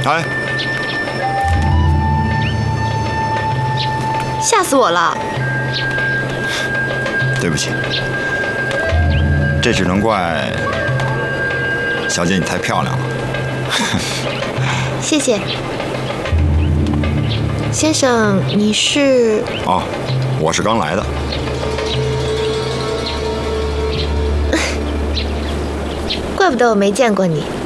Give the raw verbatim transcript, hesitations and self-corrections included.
哎， 吓死我了！ 对不起，这只能怪小姐你太漂亮了。 谢谢，先生，你是？ 哦，我是刚来的。 怪不得我没见过你。